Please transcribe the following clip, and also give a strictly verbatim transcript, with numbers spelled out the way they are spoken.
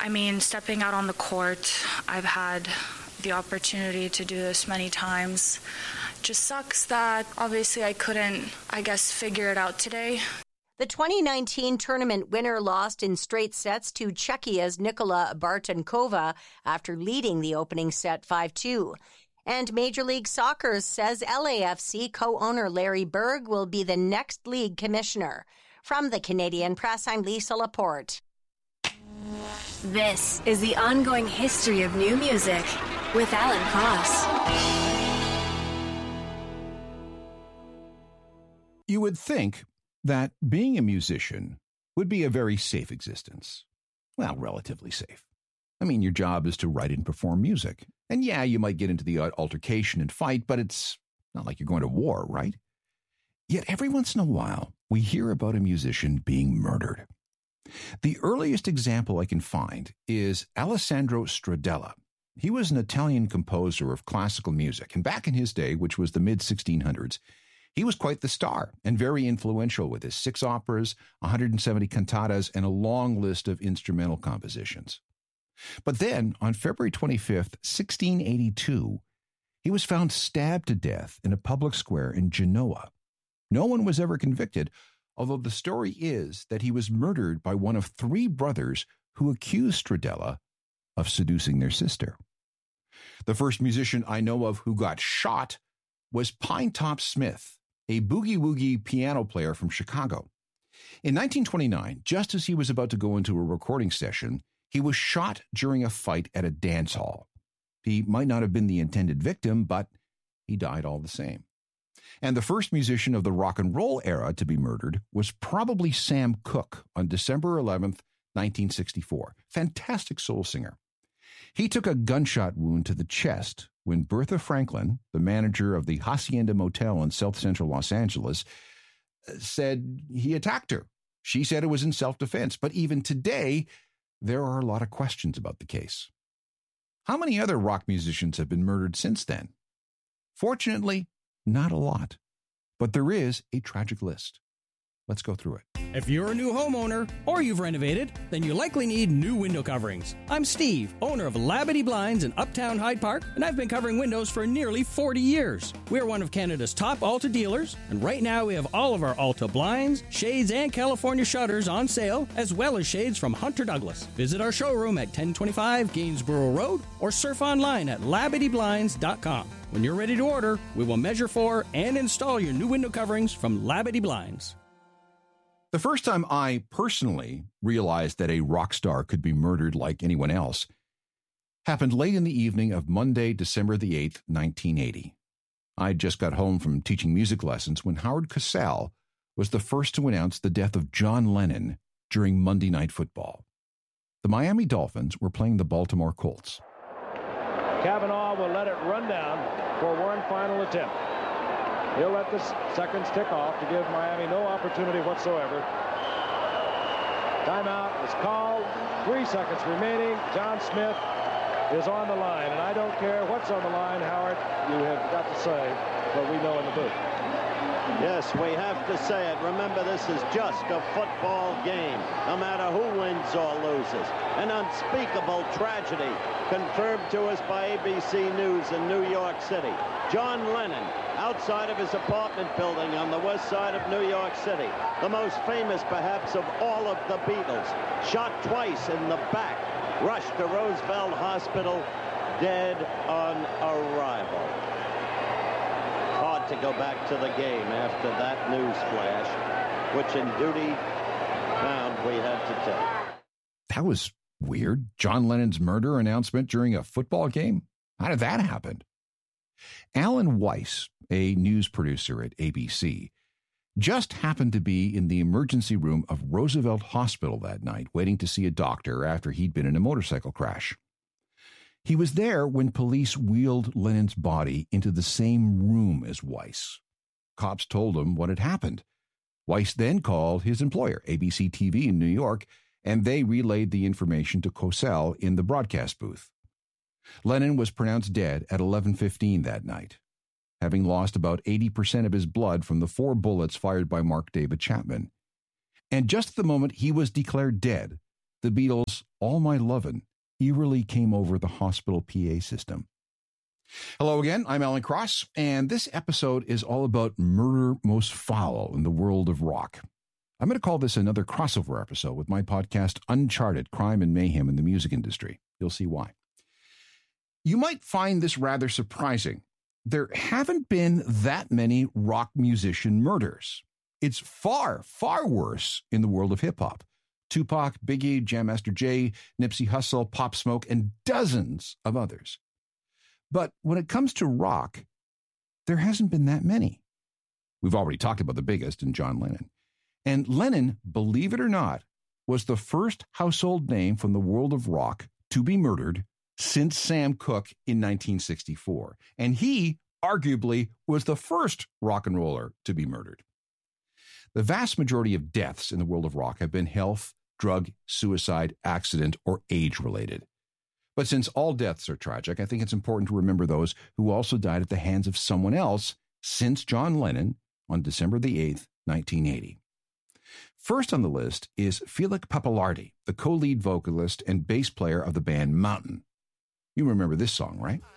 I mean, stepping out on the court, I've had the opportunity to do this many times. Just sucks that obviously I couldn't, I guess, figure it out today. The twenty nineteen tournament winner lost in straight sets to Czechia's Nikola Bartonkova after leading the opening set five two. And Major League Soccer says L A F C co-owner Larry Berg will be the next league commissioner. From the Canadian Press, I'm Lisa Laporte. This is the ongoing history of new music with Alan Cross. You would think that being a musician would be a very safe existence. Well, relatively safe. I mean, your job is to write and perform music. And yeah, you might get into the altercation and fight, but it's not like you're going to war, right? Yet every once in a while, we hear about a musician being murdered. The earliest example I can find is Alessandro Stradella. He was an Italian composer of classical music, and back in his day, which was the mid sixteen hundreds, he was quite the star and very influential with his six operas, one hundred seventy cantatas, and a long list of instrumental compositions. But then, on February twenty-fifth, sixteen eighty-two, he was found stabbed to death in a public square in Genoa. No one was ever convicted, although the story is that he was murdered by one of three brothers who accused Stradella of seducing their sister. The first musician I know of who got shot was Pinetop Smith, a boogie-woogie piano player from Chicago. In nineteen twenty-nine, just as he was about to go into a recording session, he was shot during a fight at a dance hall. He might not have been the intended victim, but he died all the same. And the first musician of the rock and roll era to be murdered was probably Sam Cooke on December eleventh, nineteen sixty-four. Fantastic soul singer. He took a gunshot wound to the chest when Bertha Franklin, the manager of the Hacienda Motel in South Central Los Angeles, said he attacked her. She said it was in self-defense, but even today, there are a lot of questions about the case. How many other rock musicians have been murdered since then? Fortunately, not a lot, but there is a tragic list. Let's go through it. If you're a new homeowner or you've renovated, then you likely need new window coverings. I'm Steve, owner of Labadee Blinds in Uptown Hyde Park, and I've been covering windows for nearly forty years. We're one of Canada's top Alta dealers, and right now we have all of our Alta blinds, shades, and California shutters on sale, as well as shades from Hunter Douglas. Visit our showroom at ten twenty-five Gainsborough Road or surf online at labadee blinds dot com. When you're ready to order, we will measure for and install your new window coverings from Labadee Blinds. The first time I personally realized that a rock star could be murdered like anyone else happened late in the evening of Monday, December the eighth, nineteen eighty. I just got home from teaching music lessons when Howard Cosell was the first to announce the death of John Lennon during Monday Night Football. The Miami Dolphins were playing the Baltimore Colts. Kavanaugh will let it run down for one final attempt. He'll let the seconds tick off to give Miami no opportunity whatsoever. Timeout is called. Three seconds remaining. John Smith is on the line. And I don't care what's on the line, Howard, you have got to say what we know in the booth. Yes, we have to say it. Remember, this is just a football game, no matter who wins or loses. An unspeakable tragedy confirmed to us by A B C News in New York City. John Lennon, outside of his apartment building on the west side of New York City, the most famous perhaps of all of the Beatles, shot twice in the back, rushed to Roosevelt Hospital, dead on arrival. Hard to go back to the game after that news flash, which in duty bound we had to take. That was weird. John Lennon's murder announcement during a football game? How did that happen? Alan Weiss, a news producer at A B C, just happened to be in the emergency room of Roosevelt Hospital that night, waiting to see a doctor after he'd been in a motorcycle crash. He was there when police wheeled Lennon's body into the same room as Weiss. Cops told him what had happened. Weiss then called his employer, A B C T V in New York, and they relayed the information to Cosell in the broadcast booth. Lennon was pronounced dead at eleven fifteen that night, having lost about eighty percent of his blood from the four bullets fired by Mark David Chapman. And just at the moment he was declared dead, the Beatles' All My Lovin' eerily came over the hospital P A system. Hello again, I'm Alan Cross, and this episode is all about murder most foul in the world of rock. I'm going to call this another crossover episode with my podcast, Uncharted: Crime and Mayhem in the Music Industry. You'll see why. You might find this rather surprising. There haven't been that many rock musician murders. It's far, far worse in the world of hip-hop. Tupac, Biggie, Jam Master Jay, Nipsey Hussle, Pop Smoke, and dozens of others. But when it comes to rock, there hasn't been that many. We've already talked about the biggest in John Lennon. And Lennon, believe it or not, was the first household name from the world of rock to be murdered since Sam Cooke in nineteen sixty-four. And he, arguably, was the first rock and roller to be murdered. The vast majority of deaths in the world of rock have been health, drug, suicide, accident, or age-related. But since all deaths are tragic, I think it's important to remember those who also died at the hands of someone else since John Lennon on December the eighth, nineteen eighty. First on the list is Felix Pappalardi, the co-lead vocalist and bass player of the band Mountain. You remember this song, right?